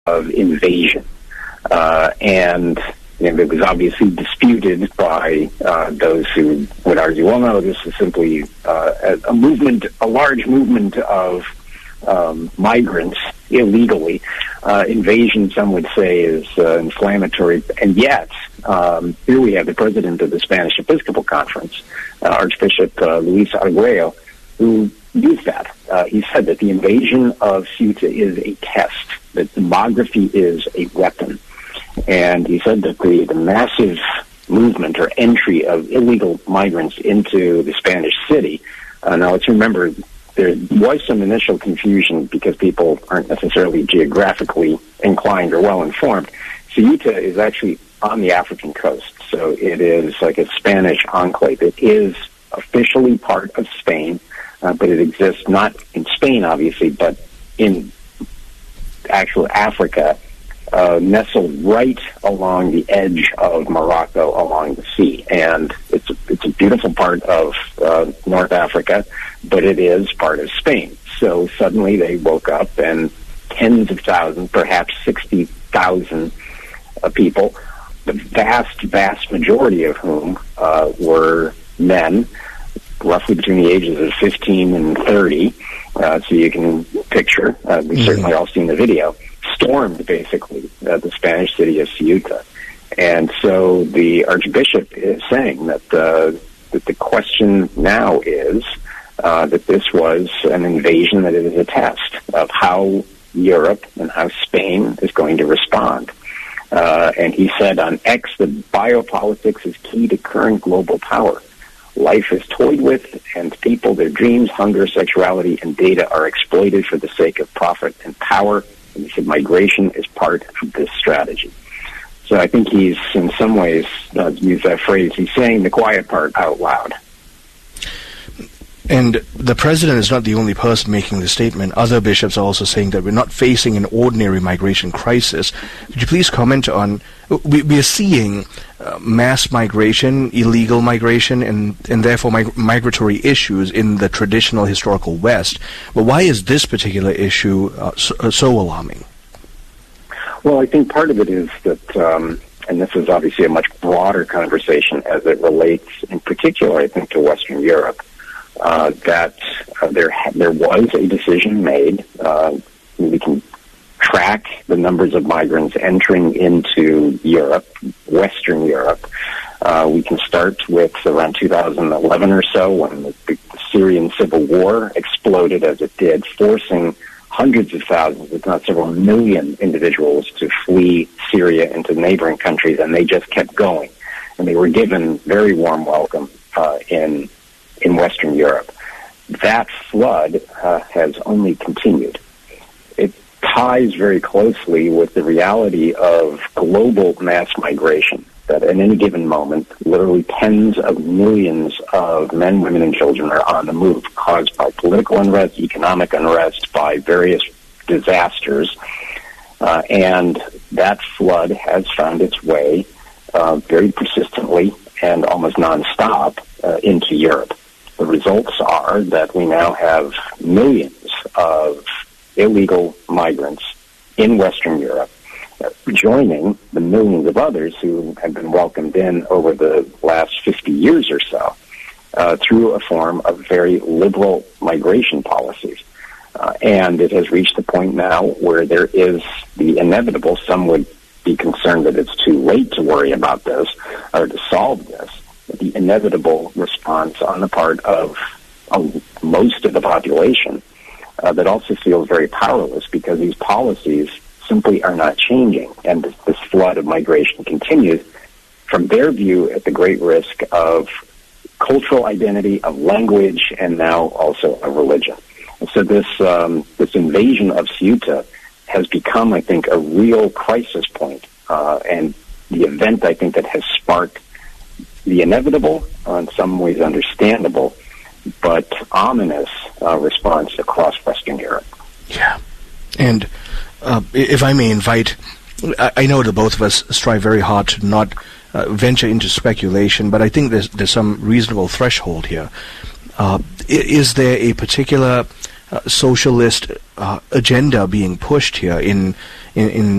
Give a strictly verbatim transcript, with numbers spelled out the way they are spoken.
of invasion. Uh, and you know, it was obviously disputed by uh, those who would argue, well, no, this is simply uh, a, a movement, a large movement of um, migrants illegally. Uh, invasion, some would say, is uh, inflammatory. And yet, um, here we have the president of the Spanish Episcopal Conference, uh, Archbishop uh, Luis Arguello, who used that. Uh, he said that the invasion of Ceuta is a test, that demography is a weapon. And he said that the, the massive movement or entry of illegal migrants into the Spanish city, uh, now let's remember, there was some initial confusion because people aren't necessarily geographically inclined or well-informed. Ceuta is actually on the African coast, so it is like a Spanish enclave. It is officially part of Spain, uh, but it exists not in Spain, obviously, but in actual Africa, uh, nestled right along the edge of Morocco along the sea. And it's a, it's a beautiful part of uh, North Africa, but it is part of Spain. So suddenly they woke up and tens of thousands, perhaps sixty thousand uh, people, the vast, vast majority of whom uh, were men, roughly between the ages of fifteen and thirty, uh, so you can picture, uh, we've mm-hmm. certainly all seen the video, stormed basically uh, the Spanish city of Ceuta. And so the Archbishop is saying that, uh, that the question now is uh, that this was an invasion, that it is a test of how Europe and how Spain is going to respond. Uh, and he said on X that biopolitics is key to current global power. Life is toyed with, and people, their dreams, hunger, sexuality, and data are exploited for the sake of profit and power. And he said migration is part of this strategy. So I think he's, in some ways, uh, used that phrase, he's saying the quiet part out loud. And the president is not the only person making this statement. Other bishops are also saying that we're not facing an ordinary migration crisis. Could you please comment on, we, we are seeing uh, mass migration, illegal migration, and, and therefore mig- migratory issues in the traditional historical West. But why is this particular issue uh, so, uh, so alarming? Well, I think part of it is that, um, and this is obviously a much broader conversation as it relates in particular, I think, to Western Europe. Uh, that uh, there ha- there was a decision made. Uh, we can track the numbers of migrants entering into Europe, Western Europe. Uh, we can start with around two thousand eleven or so, when the, the Syrian civil war exploded as it did, forcing hundreds of thousands, if not several million individuals to flee Syria into neighboring countries, and they just kept going. And they were given very warm welcome uh, in in Western Europe. That flood uh, has only continued. It ties very closely with the reality of global mass migration, that at any given moment, literally tens of millions of men, women, and children are on the move, caused by political unrest, economic unrest, by various disasters. Uh, and that flood has found its way uh, very persistently and almost nonstop uh, into Europe. The results are that we now have millions of illegal migrants in Western Europe, uh, joining the millions of others who have been welcomed in over the last fifty years or so uh, through a form of very liberal migration policies. Uh, and it has reached the point now where there is the inevitable, some would be concerned that it's too late to worry about this or to solve this, the inevitable response on the part of, of most of the population uh, that also feels very powerless because these policies simply are not changing, and this, this flood of migration continues, from their view, at the great risk of cultural identity, of language, and now also of religion. And so this um, this invasion of Ceuta has become, I think, a real crisis point, uh, and the event, I think, that has sparked the inevitable, uh, in some ways understandable, but ominous uh, response across Western Europe. Yeah. And uh, if I may invite, I, I know that both of us strive very hard to not uh, venture into speculation, but I think there's, there's some reasonable threshold here. Uh, is there a particular uh, socialist uh, agenda being pushed here in in, in